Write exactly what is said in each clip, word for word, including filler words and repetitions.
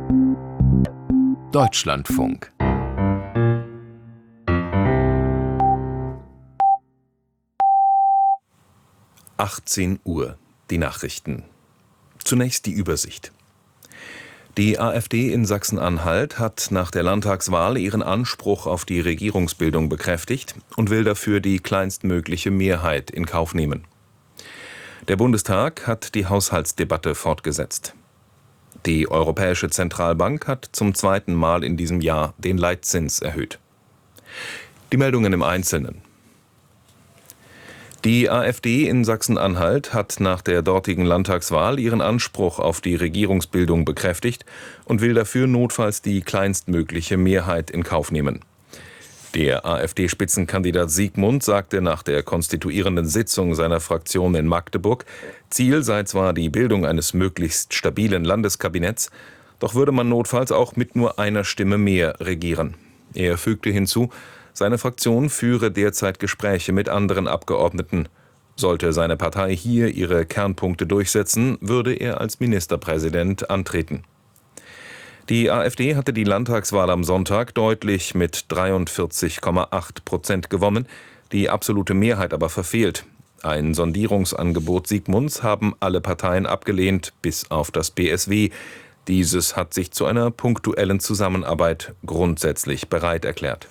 Deutschlandfunk. achtzehn Uhr, die Nachrichten. Zunächst die Übersicht. Die AfD in Sachsen-Anhalt hat nach der Landtagswahl ihren Anspruch auf die Regierungsbildung bekräftigt und will dafür die kleinstmögliche Mehrheit in Kauf nehmen. Der Bundestag hat die Haushaltsdebatte fortgesetzt. Die Europäische Zentralbank hat zum zweiten Mal in diesem Jahr den Leitzins erhöht. Die Meldungen im Einzelnen. Die AfD in Sachsen-Anhalt hat nach der dortigen Landtagswahl ihren Anspruch auf die Regierungsbildung bekräftigt und will dafür notfalls die kleinstmögliche Mehrheit in Kauf nehmen. Der AfD-Spitzenkandidat Siegmund sagte nach der konstituierenden Sitzung seiner Fraktion in Magdeburg, Ziel sei zwar die Bildung eines möglichst stabilen Landeskabinetts, doch würde man notfalls auch mit nur einer Stimme mehr regieren. Er fügte hinzu, seine Fraktion führe derzeit Gespräche mit anderen Abgeordneten. Sollte seine Partei hier ihre Kernpunkte durchsetzen, würde er als Ministerpräsident antreten. Die AfD hatte die Landtagswahl am Sonntag deutlich mit dreiundvierzig Komma acht Prozent gewonnen, die absolute Mehrheit aber verfehlt. Ein Sondierungsangebot Siegmunds haben alle Parteien abgelehnt, bis auf das B S W. Dieses hat sich zu einer punktuellen Zusammenarbeit grundsätzlich bereit erklärt.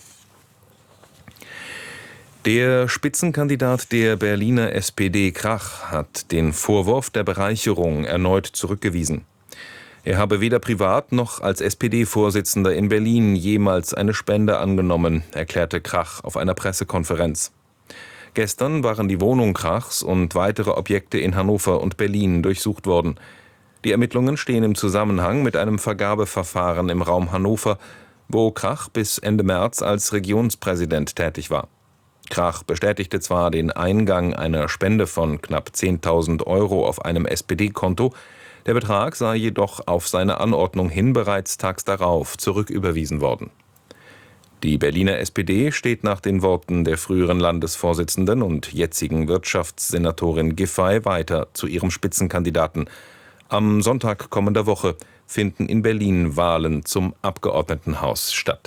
Der Spitzenkandidat der Berliner S P D Krach hat den Vorwurf der Bereicherung erneut zurückgewiesen. Er habe weder privat noch als S P D-Vorsitzender in Berlin jemals eine Spende angenommen, erklärte Krach auf einer Pressekonferenz. Gestern waren die Wohnung Krachs und weitere Objekte in Hannover und Berlin durchsucht worden. Die Ermittlungen stehen im Zusammenhang mit einem Vergabeverfahren im Raum Hannover, wo Krach bis Ende März als Regionspräsident tätig war. Krach bestätigte zwar den Eingang einer Spende von knapp zehntausend Euro auf einem S P D-Konto, der Betrag sei jedoch auf seine Anordnung hin bereits tags darauf zurücküberwiesen worden. Die Berliner S P D steht nach den Worten der früheren Landesvorsitzenden und jetzigen Wirtschaftssenatorin Giffey weiter zu ihrem Spitzenkandidaten. Am Sonntag kommender Woche finden in Berlin Wahlen zum Abgeordnetenhaus statt.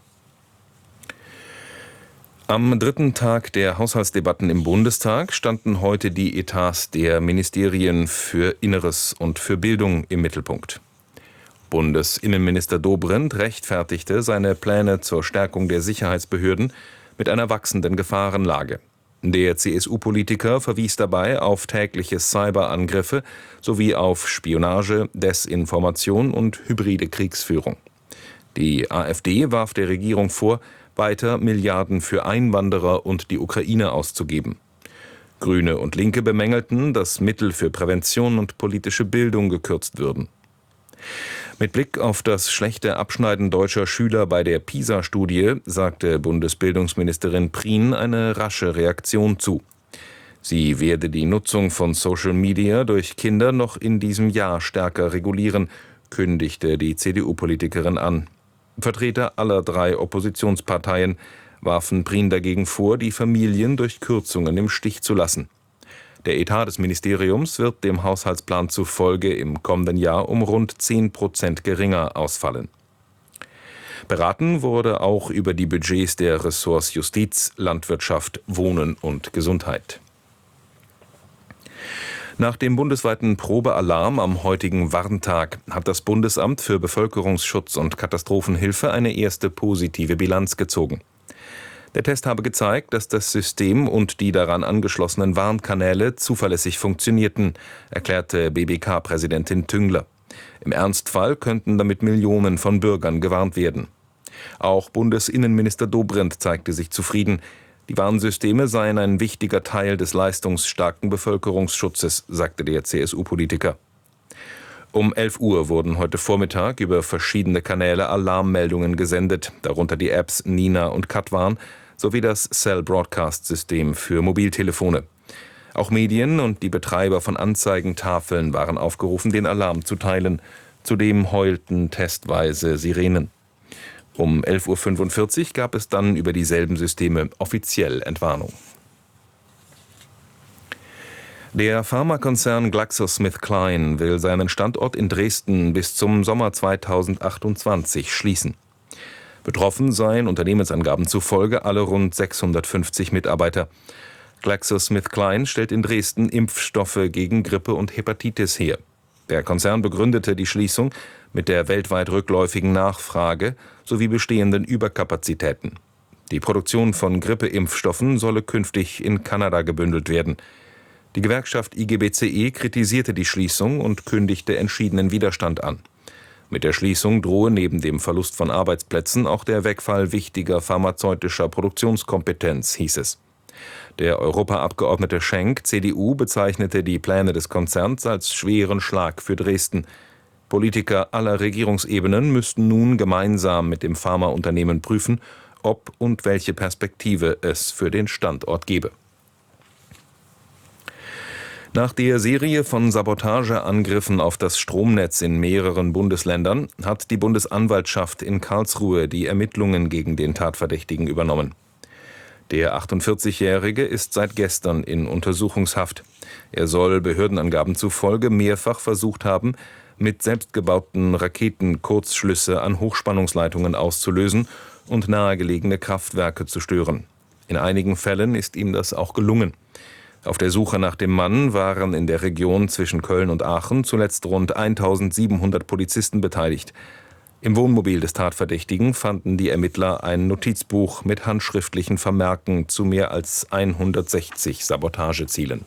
Am dritten Tag der Haushaltsdebatten im Bundestag standen heute die Etats der Ministerien für Inneres und für Bildung im Mittelpunkt. Bundesinnenminister Dobrindt rechtfertigte seine Pläne zur Stärkung der Sicherheitsbehörden mit einer wachsenden Gefahrenlage. Der C S U-Politiker verwies dabei auf tägliche Cyberangriffe sowie auf Spionage, Desinformation und hybride Kriegsführung. Die AfD warf der Regierung vor, weiter Milliarden für Einwanderer und die Ukraine auszugeben. Grüne und Linke bemängelten, dass Mittel für Prävention und politische Bildung gekürzt würden. Mit Blick auf das schlechte Abschneiden deutscher Schüler bei der PISA-Studie sagte Bundesbildungsministerin Prien eine rasche Reaktion zu. Sie werde die Nutzung von Social Media durch Kinder noch in diesem Jahr stärker regulieren, kündigte die C D U-Politikerin an. Vertreter aller drei Oppositionsparteien warfen Prien dagegen vor, die Familien durch Kürzungen im Stich zu lassen. Der Etat des Ministeriums wird dem Haushaltsplan zufolge im kommenden Jahr um rund zehn Prozent geringer ausfallen. Beraten wurde auch über die Budgets der Ressorts Justiz, Landwirtschaft, Wohnen und Gesundheit. Nach dem bundesweiten Probealarm am heutigen Warntag hat das Bundesamt für Bevölkerungsschutz und Katastrophenhilfe eine erste positive Bilanz gezogen. Der Test habe gezeigt, dass das System und die daran angeschlossenen Warnkanäle zuverlässig funktionierten, erklärte B B K-Präsidentin Tüngler. Im Ernstfall könnten damit Millionen von Bürgern gewarnt werden. Auch Bundesinnenminister Dobrindt zeigte sich zufrieden. Die Warnsysteme seien ein wichtiger Teil des leistungsstarken Bevölkerungsschutzes, sagte der C S U-Politiker. Um elf Uhr wurden heute Vormittag über verschiedene Kanäle Alarmmeldungen gesendet, darunter die Apps Nina und Katwarn sowie das Cell-Broadcast-System für Mobiltelefone. Auch Medien und die Betreiber von Anzeigentafeln waren aufgerufen, den Alarm zu teilen. Zudem heulten testweise Sirenen. Um elf Uhr fünfundvierzig gab es dann über dieselben Systeme offiziell Entwarnung. Der Pharmakonzern GlaxoSmithKline will seinen Standort in Dresden bis zum Sommer zweitausendachtundzwanzig schließen. Betroffen seien Unternehmensangaben zufolge alle rund sechshundertfünfzig Mitarbeiter. GlaxoSmithKline stellt in Dresden Impfstoffe gegen Grippe und Hepatitis her. Der Konzern begründete die Schließung mit der weltweit rückläufigen Nachfrage sowie bestehenden Überkapazitäten. Die Produktion von Grippeimpfstoffen solle künftig in Kanada gebündelt werden. Die Gewerkschaft I G B C E kritisierte die Schließung und kündigte entschiedenen Widerstand an. Mit der Schließung drohe neben dem Verlust von Arbeitsplätzen auch der Wegfall wichtiger pharmazeutischer Produktionskompetenz, hieß es. Der Europaabgeordnete Schenk, C D U, bezeichnete die Pläne des Konzerns als schweren Schlag für Dresden. Politiker aller Regierungsebenen müssten nun gemeinsam mit dem Pharmaunternehmen prüfen, ob und welche Perspektive es für den Standort gebe. Nach der Serie von Sabotageangriffen auf das Stromnetz in mehreren Bundesländern hat die Bundesanwaltschaft in Karlsruhe die Ermittlungen gegen den Tatverdächtigen übernommen. Der achtundvierzigjährige ist seit gestern in Untersuchungshaft. Er soll Behördenangaben zufolge mehrfach versucht haben, mit selbstgebauten Raketen Kurzschlüsse an Hochspannungsleitungen auszulösen und nahegelegene Kraftwerke zu stören. In einigen Fällen ist ihm das auch gelungen. Auf der Suche nach dem Mann waren in der Region zwischen Köln und Aachen zuletzt rund eintausendsiebenhundert Polizisten beteiligt. Im Wohnmobil des Tatverdächtigen fanden die Ermittler ein Notizbuch mit handschriftlichen Vermerken zu mehr als hundertsechzig Sabotagezielen.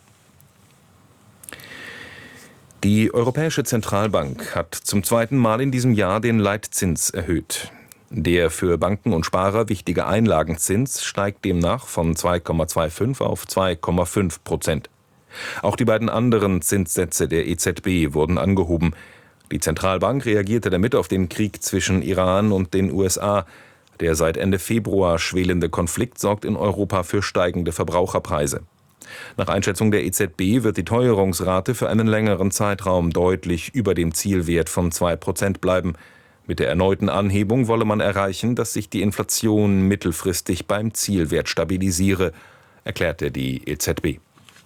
Die Europäische Zentralbank hat zum zweiten Mal in diesem Jahr den Leitzins erhöht. Der für Banken und Sparer wichtige Einlagenzins steigt demnach von zwei Komma fünfundzwanzig auf zwei Komma fünf Prozent. Auch die beiden anderen Zinssätze der E Z B wurden angehoben. Die Zentralbank reagierte damit auf den Krieg zwischen Iran und den U S A. Der seit Ende Februar schwelende Konflikt sorgt in Europa für steigende Verbraucherpreise. Nach Einschätzung der E Z B wird die Teuerungsrate für einen längeren Zeitraum deutlich über dem Zielwert von zwei Prozent bleiben. Mit der erneuten Anhebung wolle man erreichen, dass sich die Inflation mittelfristig beim Zielwert stabilisiere, erklärte die E Z B.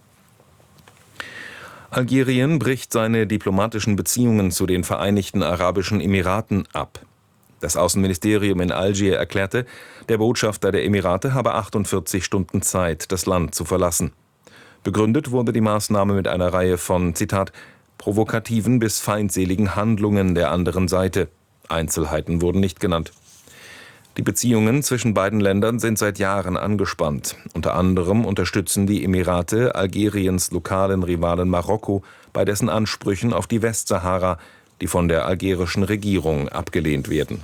Algerien bricht seine diplomatischen Beziehungen zu den Vereinigten Arabischen Emiraten ab. Das Außenministerium in Algier erklärte, der Botschafter der Emirate habe achtundvierzig Stunden Zeit, das Land zu verlassen. Begründet wurde die Maßnahme mit einer Reihe von, Zitat, provokativen bis feindseligen Handlungen der anderen Seite. Einzelheiten wurden nicht genannt. Die Beziehungen zwischen beiden Ländern sind seit Jahren angespannt. Unter anderem unterstützen die Emirate Algeriens lokalen Rivalen Marokko bei dessen Ansprüchen auf die Westsahara, die von der algerischen Regierung abgelehnt werden.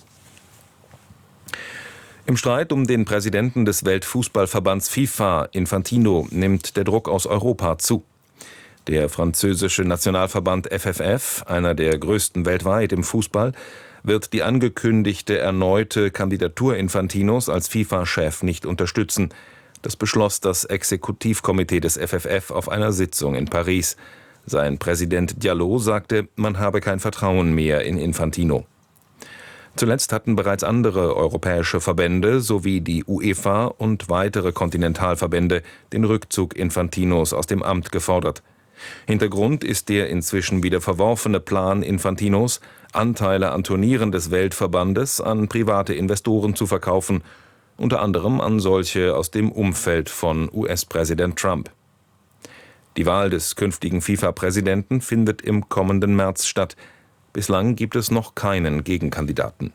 Im Streit um den Präsidenten des Weltfußballverbands FIFA, Infantino, nimmt der Druck aus Europa zu. Der französische Nationalverband F F F, einer der größten weltweit im Fußball, wird die angekündigte erneute Kandidatur Infantinos als FIFA-Chef nicht unterstützen. Das beschloss das Exekutivkomitee des F F F auf einer Sitzung in Paris. Sein Präsident Diallo sagte, man habe kein Vertrauen mehr in Infantino. Zuletzt hatten bereits andere europäische Verbände sowie die UEFA und weitere Kontinentalverbände den Rückzug Infantinos aus dem Amt gefordert. Hintergrund ist der inzwischen wieder verworfene Plan Infantinos, Anteile an Turnieren des Weltverbandes an private Investoren zu verkaufen, unter anderem an solche aus dem Umfeld von U S-Präsident Trump. Die Wahl des künftigen FIFA-Präsidenten findet im kommenden März statt. Bislang gibt es noch keinen Gegenkandidaten.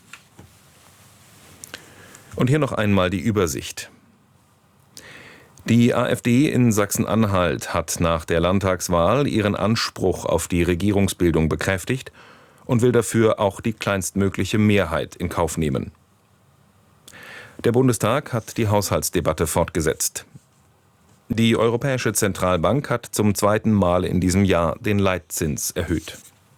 Und hier noch einmal die Übersicht. Die AfD in Sachsen-Anhalt hat nach der Landtagswahl ihren Anspruch auf die Regierungsbildung bekräftigt und will dafür auch die kleinstmögliche Mehrheit in Kauf nehmen. Der Bundestag hat die Haushaltsdebatte fortgesetzt. Die Europäische Zentralbank hat zum zweiten Mal in diesem Jahr den Leitzins erhöht.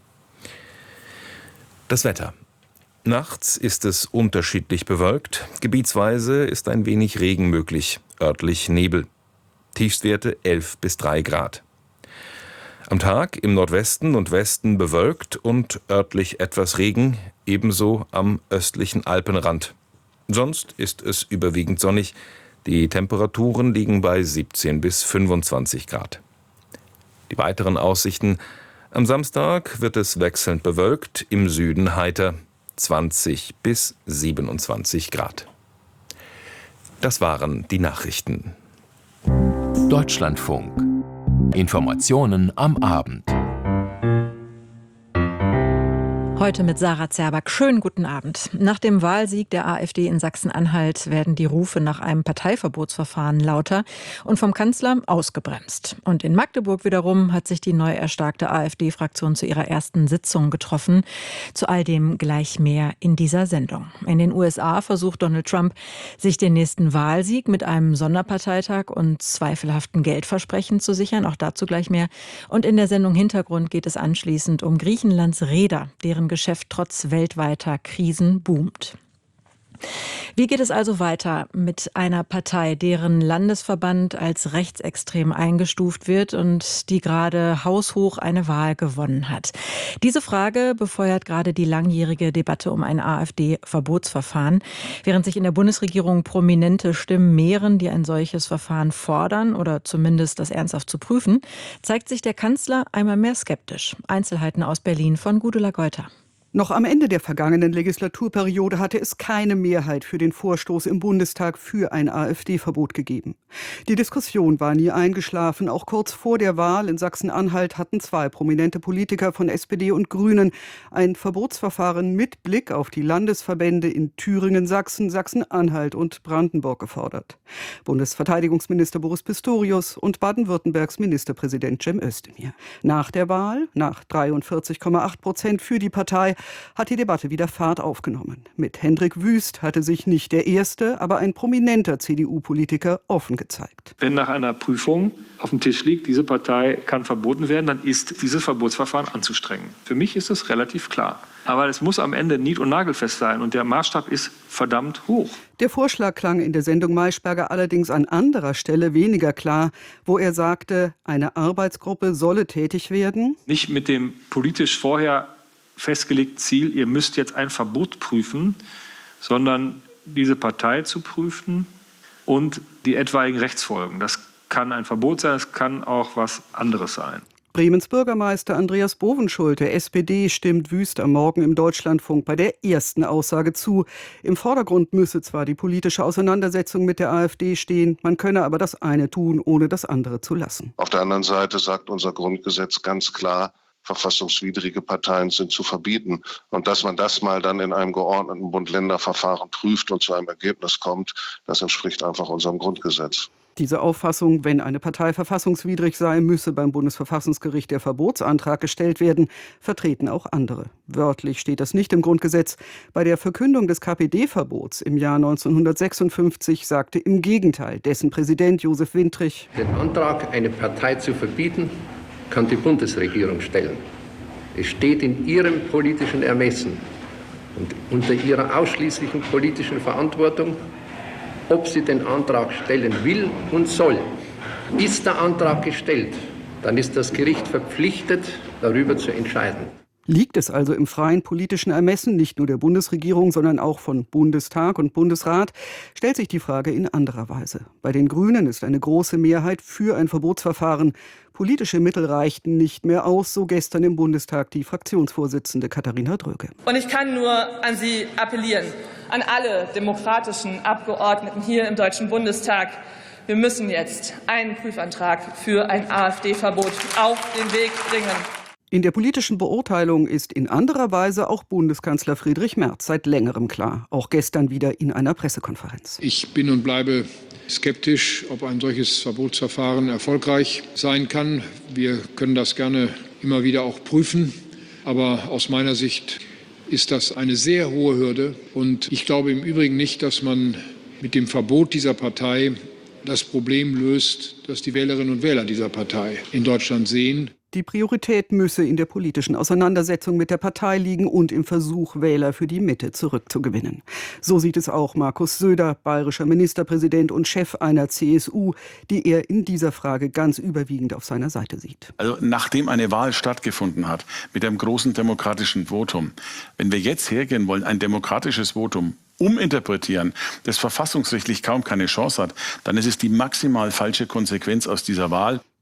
Das Wetter. Nachts ist es unterschiedlich bewölkt, gebietsweise ist ein wenig Regen möglich, örtlich Nebel. Tiefstwerte elf bis drei Grad. Am Tag im Nordwesten und Westen bewölkt und örtlich etwas Regen, ebenso am östlichen Alpenrand. Sonst ist es überwiegend sonnig. Die Temperaturen liegen bei siebzehn bis fünfundzwanzig Grad. Die weiteren Aussichten: Am Samstag wird es wechselnd bewölkt, im Süden heiter, zwanzig bis siebenundzwanzig Grad. Das waren die Nachrichten. Deutschlandfunk. Informationen am Abend. Heute mit Sarah Zerback. Schönen guten Abend. Nach dem Wahlsieg der AfD in Sachsen-Anhalt werden die Rufe nach einem Parteiverbotsverfahren lauter und vom Kanzler ausgebremst. Und in Magdeburg wiederum hat sich die neu erstarkte AfD-Fraktion zu ihrer ersten Sitzung getroffen. Zu all dem gleich mehr in dieser Sendung. In den U S A versucht Donald Trump, sich den nächsten Wahlsieg mit einem Sonderparteitag und zweifelhaften Geldversprechen zu sichern. Auch dazu gleich mehr. Und in der Sendung Hintergrund geht es anschließend um Griechenlands Reeder, deren Geschäft trotz weltweiter Krisen boomt. Wie geht es also weiter mit einer Partei, deren Landesverband als rechtsextrem eingestuft wird und die gerade haushoch eine Wahl gewonnen hat? Diese Frage befeuert gerade die langjährige Debatte um ein AfD-Verbotsverfahren. Während sich in der Bundesregierung prominente Stimmen mehren, die ein solches Verfahren fordern oder zumindest das ernsthaft zu prüfen, zeigt sich der Kanzler einmal mehr skeptisch. Einzelheiten aus Berlin von Gudula Geuter. Noch am Ende der vergangenen Legislaturperiode hatte es keine Mehrheit für den Vorstoß im Bundestag für ein AfD-Verbot gegeben. Die Diskussion war nie eingeschlafen. Auch kurz vor der Wahl in Sachsen-Anhalt hatten zwei prominente Politiker von S P D und Grünen ein Verbotsverfahren mit Blick auf die Landesverbände in Thüringen, Sachsen, Sachsen-Anhalt und Brandenburg gefordert. Bundesverteidigungsminister Boris Pistorius und Baden-Württembergs Ministerpräsident Cem Özdemir. Nach der Wahl, nach dreiundvierzig Komma acht Prozent für die Partei, hat die Debatte wieder Fahrt aufgenommen. Mit Hendrik Wüst hatte sich nicht der erste, aber ein prominenter C D U-Politiker offen gezeigt. Wenn nach einer Prüfung auf dem Tisch liegt, diese Partei kann verboten werden, dann ist dieses Verbotsverfahren anzustrengen. Für mich ist es relativ klar. Aber es muss am Ende nied- und nagelfest sein und der Maßstab ist verdammt hoch. Der Vorschlag klang in der Sendung Maischberger allerdings an anderer Stelle weniger klar, wo er sagte, eine Arbeitsgruppe solle tätig werden. Nicht mit dem politisch vorher festgelegten Ziel, ihr müsst jetzt ein Verbot prüfen, sondern diese Partei zu prüfen und die etwaigen Rechtsfolgen. Das kann ein Verbot sein, es kann auch was anderes sein. Bremens Bürgermeister Andreas Bovenschulte, S P D, stimmt Wüst am Morgen im Deutschlandfunk bei der ersten Aussage zu. Im Vordergrund müsse zwar die politische Auseinandersetzung mit der AfD stehen, man könne aber das eine tun, ohne das andere zu lassen. Auf der anderen Seite sagt unser Grundgesetz ganz klar, verfassungswidrige Parteien sind zu verbieten. Und dass man das mal dann in einem geordneten Bund-Länder-Verfahren prüft und zu einem Ergebnis kommt, das entspricht einfach unserem Grundgesetz. Diese Auffassung, wenn eine Partei verfassungswidrig sei, müsse beim Bundesverfassungsgericht der Verbotsantrag gestellt werden, vertreten auch andere. Wörtlich steht das nicht im Grundgesetz. Bei der Verkündung des K P D-Verbots im Jahr neunzehnhundertsechsundfünfzig sagte im Gegenteil dessen Präsident Josef Wintrich: Den Antrag, eine Partei zu verbieten, kann die Bundesregierung stellen. Es steht in ihrem politischen Ermessen und unter ihrer ausschließlichen politischen Verantwortung, ob sie den Antrag stellen will und soll. Ist der Antrag gestellt, dann ist das Gericht verpflichtet, darüber zu entscheiden. Liegt es also im freien politischen Ermessen, nicht nur der Bundesregierung, sondern auch von Bundestag und Bundesrat, stellt sich die Frage in anderer Weise. Bei den Grünen ist eine große Mehrheit für ein Verbotsverfahren. Politische Mittel reichten nicht mehr aus, so gestern im Bundestag die Fraktionsvorsitzende Katharina Dröge. Und ich kann nur an Sie appellieren, an alle demokratischen Abgeordneten hier im Deutschen Bundestag. Wir müssen jetzt einen Prüfantrag für ein AfD-Verbot auf den Weg bringen. In der politischen Beurteilung ist in anderer Weise auch Bundeskanzler Friedrich Merz seit längerem klar, auch gestern wieder in einer Pressekonferenz. Ich bin und bleibe skeptisch, ob ein solches Verbotsverfahren erfolgreich sein kann. Wir können das gerne immer wieder auch prüfen, aber aus meiner Sicht ist das eine sehr hohe Hürde. Und ich glaube im Übrigen nicht, dass man mit dem Verbot dieser Partei das Problem löst, das die Wählerinnen und Wähler dieser Partei in Deutschland sehen. Die Priorität müsse in der politischen Auseinandersetzung mit der Partei liegen und im Versuch, Wähler für die Mitte zurückzugewinnen. So sieht es auch Markus Söder, bayerischer Ministerpräsident und Chef einer C S U, die er in dieser Frage ganz überwiegend auf seiner Seite sieht. Also nachdem eine Wahl stattgefunden hat, mit einem großen demokratischen Votum, wenn wir jetzt hergehen wollen, ein demokratisches Votum uminterpretieren, das verfassungsrechtlich kaum keine Chance hat, dann ist es die maximal falsche Konsequenz aus dieser Wahl.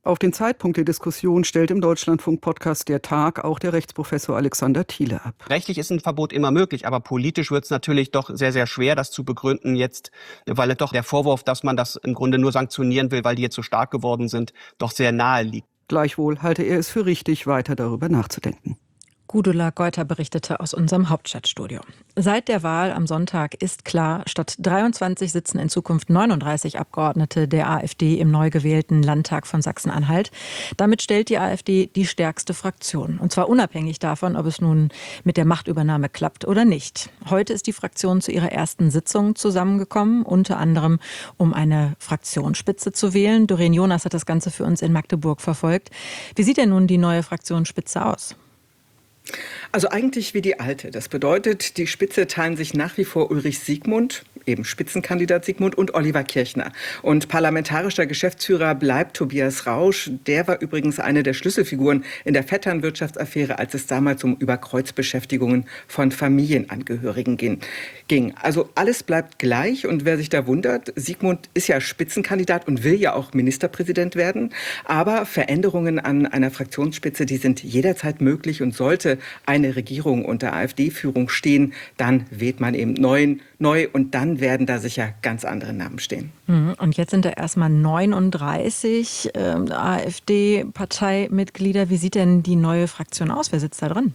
Auf den Zeitpunkt der Diskussion stellt im Deutschlandfunk-Podcast Der Tag auch der Rechtsprofessor Alexander Thiele ab. Rechtlich ist ein Verbot immer möglich, aber politisch wird es natürlich doch sehr, sehr schwer, das zu begründen jetzt, weil doch der Vorwurf, dass man das im Grunde nur sanktionieren will, weil die jetzt so stark geworden sind, doch sehr nahe liegt. Gleichwohl halte er es für richtig, weiter darüber nachzudenken. Gudula Geuter berichtete aus unserem Hauptstadtstudio. Seit der Wahl am Sonntag ist klar, statt dreiundzwanzig sitzen in Zukunft neununddreißig Abgeordnete der AfD im neu gewählten Landtag von Sachsen-Anhalt. Damit stellt die AfD die stärkste Fraktion. Und zwar unabhängig davon, ob es nun mit der Machtübernahme klappt oder nicht. Heute ist die Fraktion zu ihrer ersten Sitzung zusammengekommen, unter anderem um eine Fraktionsspitze zu wählen. Doreen Jonas hat das Ganze für uns in Magdeburg verfolgt. Wie sieht denn nun die neue Fraktionsspitze aus? Also eigentlich wie die alte. Das bedeutet, die Spitze teilen sich nach wie vor Ulrich Siegmund, eben Spitzenkandidat Siegmund, und Oliver Kirchner. Und parlamentarischer Geschäftsführer bleibt Tobias Rausch. Der war übrigens eine der Schlüsselfiguren in der Vetternwirtschaftsaffäre, als es damals um Überkreuzbeschäftigungen von Familienangehörigen ging. Also alles bleibt gleich. Und wer sich da wundert, Siegmund ist ja Spitzenkandidat und will ja auch Ministerpräsident werden. Aber Veränderungen an einer Fraktionsspitze, die sind jederzeit möglich, und sollte eine Regierung unter AfD-Führung stehen, dann wählt man eben neu, neu und dann werden da sicher ganz andere Namen stehen. Und jetzt sind da erstmal neununddreißig äh, AfD-Parteimitglieder. Wie sieht denn die neue Fraktion aus? Wer sitzt da drin?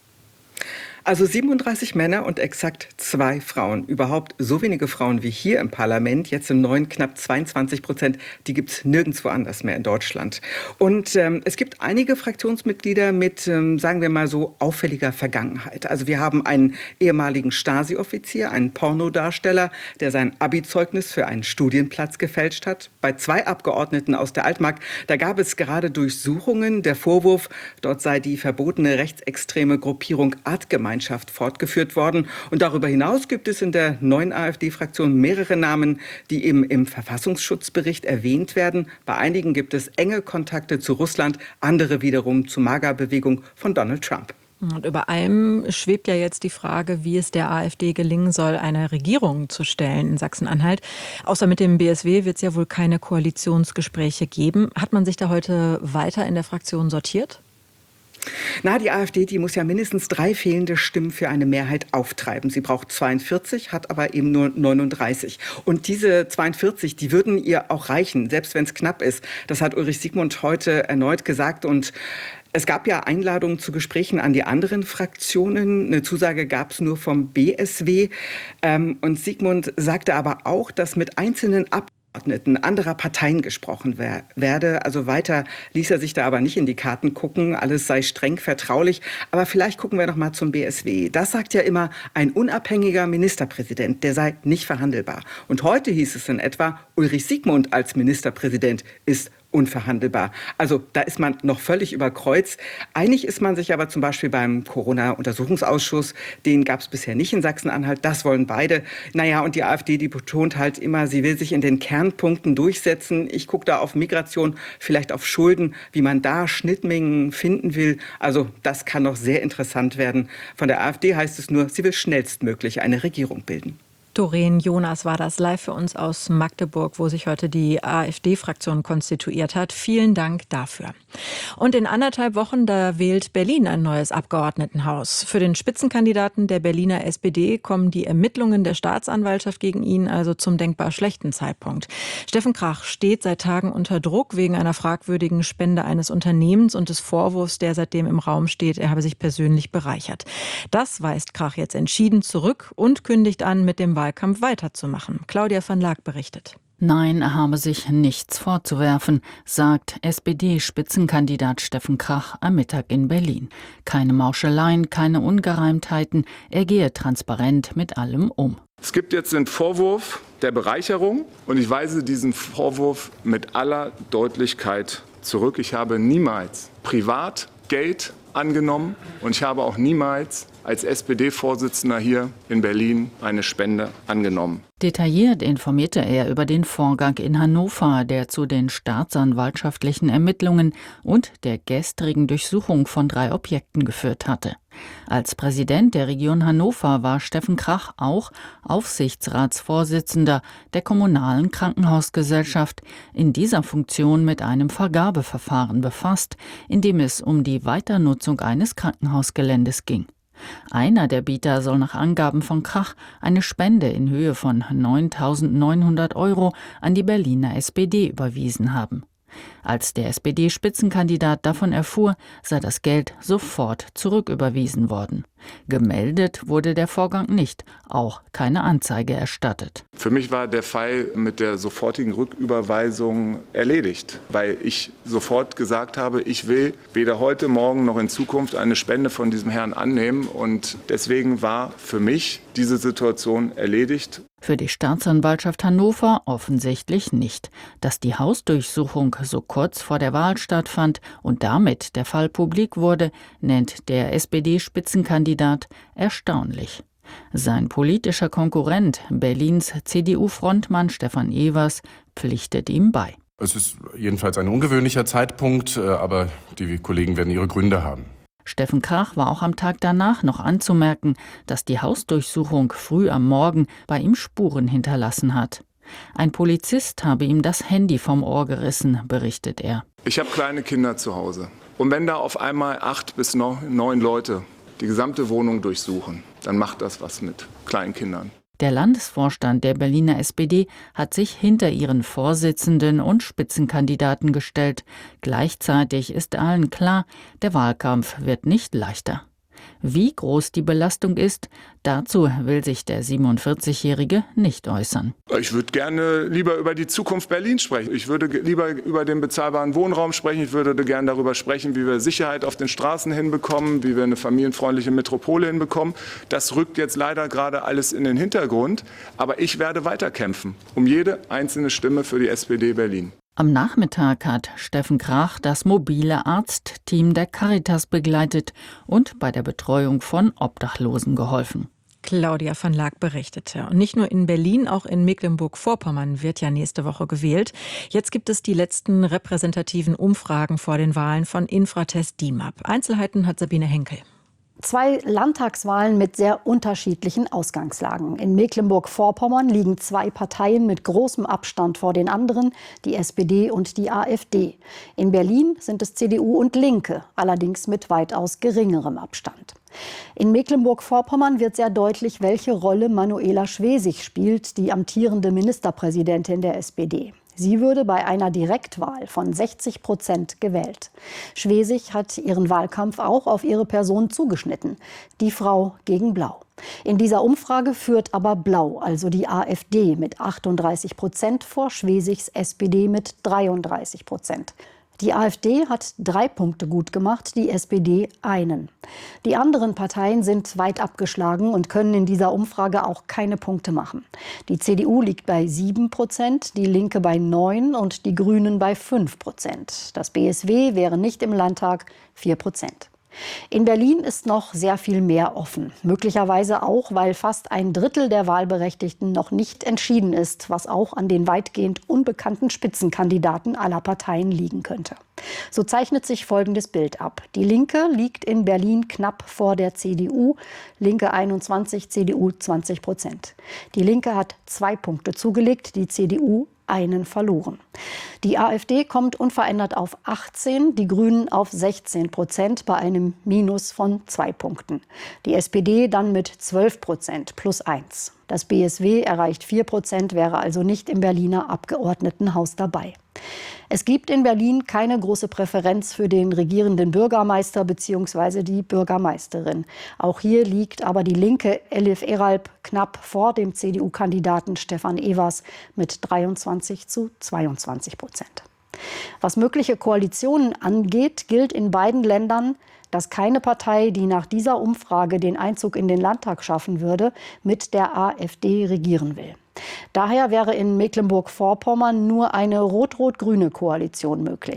Also siebenunddreißig Männer und exakt zwei Frauen. Überhaupt so wenige Frauen wie hier im Parlament, jetzt im neuen knapp zweiundzwanzig Prozent, die gibt es nirgendwo anders mehr in Deutschland. Und ähm, es gibt einige Fraktionsmitglieder mit, ähm, sagen wir mal so, auffälliger Vergangenheit. Also wir haben einen ehemaligen Stasi-Offizier, einen Pornodarsteller, der sein Abi-Zeugnis für einen Studienplatz gefälscht hat. Bei zwei Abgeordneten aus der Altmark, da gab es gerade Durchsuchungen. Der Vorwurf, dort sei die verbotene rechtsextreme Gruppierung Artgemeinschaft fortgeführt worden. Und darüber hinaus gibt es in der neuen AfD-Fraktion mehrere Namen, die eben im Verfassungsschutzbericht erwähnt werden. Bei einigen gibt es enge Kontakte zu Russland, andere wiederum zur MAGA-Bewegung von Donald Trump. Und über allem schwebt ja jetzt die Frage, wie es der AfD gelingen soll, eine Regierung zu stellen in Sachsen-Anhalt. Außer mit dem B S W wird es ja wohl keine Koalitionsgespräche geben. Hat man sich da heute weiter in der Fraktion sortiert? Na, die AfD, die muss ja mindestens drei fehlende Stimmen für eine Mehrheit auftreiben. Sie braucht zweiundvierzig, hat aber eben nur neununddreißig. Und diese zweiundvierzig, die würden ihr auch reichen, selbst wenn es knapp ist. Das hat Ulrich Siegmund heute erneut gesagt. Und es gab ja Einladungen zu Gesprächen an die anderen Fraktionen. Eine Zusage gab es nur vom B S W. Und Siegmund sagte aber auch, dass mit einzelnen Abgeordneten anderer Parteien gesprochen wer- werde. Also weiter ließ er sich da aber nicht in die Karten gucken. Alles sei streng vertraulich. Aber vielleicht gucken wir noch mal zum B S W. Das sagt ja immer, ein unabhängiger Ministerpräsident, der sei nicht verhandelbar. Und heute hieß es in etwa, Ulrich Siegmund als Ministerpräsident ist unverhandelbar. Also da ist man noch völlig über Kreuz. Einig ist man sich aber zum Beispiel beim Corona-Untersuchungsausschuss. Den gab es bisher nicht in Sachsen-Anhalt. Das wollen beide. Naja, und die AfD, die betont halt immer, sie will sich in den Kernpunkten durchsetzen. Ich gucke da auf Migration, vielleicht auf Schulden, wie man da Schnittmengen finden will. Also das kann noch sehr interessant werden. Von der AfD heißt es nur, sie will schnellstmöglich eine Regierung bilden. Doreen Jonas war das live für uns aus Magdeburg, wo sich heute die AfD-Fraktion konstituiert hat. Vielen Dank dafür. Und in anderthalb Wochen, da wählt Berlin ein neues Abgeordnetenhaus. Für den Spitzenkandidaten der Berliner S P D kommen die Ermittlungen der Staatsanwaltschaft gegen ihn also zum denkbar schlechten Zeitpunkt. Steffen Krach steht seit Tagen unter Druck wegen einer fragwürdigen Spende eines Unternehmens und des Vorwurfs, der seitdem im Raum steht, er habe sich persönlich bereichert. Das weist Krach jetzt entschieden zurück und kündigt an, mit dem Wahlkampf weiterzumachen. Claudia van Laak berichtet. Nein, er habe sich nichts vorzuwerfen, sagt S P D-Spitzenkandidat Steffen Krach am Mittag in Berlin. Keine Mauscheleien, keine Ungereimtheiten, er gehe transparent mit allem um. Es gibt jetzt den Vorwurf der Bereicherung und ich weise diesen Vorwurf mit aller Deutlichkeit zurück. Ich habe niemals privat Geld angenommen und ich habe auch niemals als S P D-Vorsitzender hier in Berlin eine Spende angenommen. Detailliert informierte er über den Vorgang in Hannover, der zu den staatsanwaltschaftlichen Ermittlungen und der gestrigen Durchsuchung von drei Objekten geführt hatte. Als Präsident der Region Hannover war Steffen Krach auch Aufsichtsratsvorsitzender der Kommunalen Krankenhausgesellschaft, in dieser Funktion mit einem Vergabeverfahren befasst, in dem es um die Weiternutzung eines Krankenhausgeländes ging. Einer der Bieter soll nach Angaben von Krach eine Spende in Höhe von neuntausendneunhundert Euro an die Berliner S P D überwiesen haben. Als der S P D-Spitzenkandidat davon erfuhr, sei das Geld sofort zurücküberwiesen worden. Gemeldet wurde der Vorgang nicht, auch keine Anzeige erstattet. Für mich war der Fall mit der sofortigen Rücküberweisung erledigt, weil ich sofort gesagt habe, ich will weder heute, morgen noch in Zukunft eine Spende von diesem Herrn annehmen. Und deswegen war für mich diese Situation erledigt. Für die Staatsanwaltschaft Hannover offensichtlich nicht. Dass die Hausdurchsuchung so kurz vor der Wahl stattfand und damit der Fall publik wurde, nennt der S P D-Spitzenkandidat erstaunlich. Sein politischer Konkurrent, Berlins C D U-Frontmann Stefan Evers, pflichtet ihm bei. Es ist jedenfalls ein ungewöhnlicher Zeitpunkt, aber die Kollegen werden ihre Gründe haben. Steffen Krach war auch am Tag danach noch anzumerken, dass die Hausdurchsuchung früh am Morgen bei ihm Spuren hinterlassen hat. Ein Polizist habe ihm das Handy vom Ohr gerissen, berichtet er. Ich habe kleine Kinder zu Hause. Und wenn da auf einmal acht bis neun Leute die gesamte Wohnung durchsuchen, dann macht das was mit kleinen Kindern. Der Landesvorstand der Berliner S P D hat sich hinter ihren Vorsitzenden und Spitzenkandidaten gestellt. Gleichzeitig ist allen klar, der Wahlkampf wird nicht leichter. Wie groß die Belastung ist, dazu will sich der siebenundvierzigjährige nicht äußern. Ich würde gerne lieber über die Zukunft Berlins sprechen. Ich würde lieber über den bezahlbaren Wohnraum sprechen. Ich würde gerne darüber sprechen, wie wir Sicherheit auf den Straßen hinbekommen, wie wir eine familienfreundliche Metropole hinbekommen. Das rückt jetzt leider gerade alles in den Hintergrund. Aber ich werde weiterkämpfen um jede einzelne Stimme für die S P D Berlin. Am Nachmittag hat Steffen Krach das mobile Arztteam der Caritas begleitet und bei der Betreuung von Obdachlosen geholfen. Claudia van Laak berichtete. Und nicht nur in Berlin, auch in Mecklenburg-Vorpommern wird ja nächste Woche gewählt. Jetzt gibt es die letzten repräsentativen Umfragen vor den Wahlen von Infratest D I M A P. Einzelheiten hat Sabine Henkel. Zwei Landtagswahlen mit sehr unterschiedlichen Ausgangslagen. In Mecklenburg-Vorpommern liegen zwei Parteien mit großem Abstand vor den anderen, die S P D und die AfD. In Berlin sind es C D U und Linke, allerdings mit weitaus geringerem Abstand. In Mecklenburg-Vorpommern wird sehr deutlich, welche Rolle Manuela Schwesig spielt, die amtierende Ministerpräsidentin der S P D. Sie würde bei einer Direktwahl von sechzig Prozent gewählt. Schwesig hat ihren Wahlkampf auch auf ihre Person zugeschnitten. Die Frau gegen Blau. In dieser Umfrage führt aber Blau, also die AfD, mit achtunddreißig Prozent vor Schwesigs S P D mit dreiunddreißig Prozent. Die AfD hat drei Punkte gut gemacht, die S P D einen. Die anderen Parteien sind weit abgeschlagen und können in dieser Umfrage auch keine Punkte machen. Die C D U liegt bei sieben Prozent, die Linke bei neun und die Grünen bei fünf Prozent. Das B S W wäre nicht im Landtag, vier Prozent. In Berlin ist noch sehr viel mehr offen. Möglicherweise auch, weil fast ein Drittel der Wahlberechtigten noch nicht entschieden ist, was auch an den weitgehend unbekannten Spitzenkandidaten aller Parteien liegen könnte. So zeichnet sich folgendes Bild ab. Die Linke liegt in Berlin knapp vor der C D U. Linke einundzwanzig, C D U zwanzig Prozent. Die Linke hat zwei Punkte zugelegt, die C D U einen verloren. Die AfD kommt unverändert auf achtzehn, die Grünen auf sechzehn Prozent bei einem Minus von zwei Punkten. Die S P D dann mit zwölf Prozent plus eins. Das B S W erreicht vier Prozent, wäre also nicht im Berliner Abgeordnetenhaus dabei. Es gibt in Berlin keine große Präferenz für den regierenden Bürgermeister bzw. die Bürgermeisterin. Auch hier liegt aber die Linke Elif Eralp knapp vor dem C D U-Kandidaten Stefan Evers mit dreiundzwanzig zu zweiundzwanzig Prozent. Was mögliche Koalitionen angeht, gilt in beiden Ländern, dass keine Partei, die nach dieser Umfrage den Einzug in den Landtag schaffen würde, mit der AfD regieren will. Daher wäre in Mecklenburg-Vorpommern nur eine rot-rot-grüne Koalition möglich.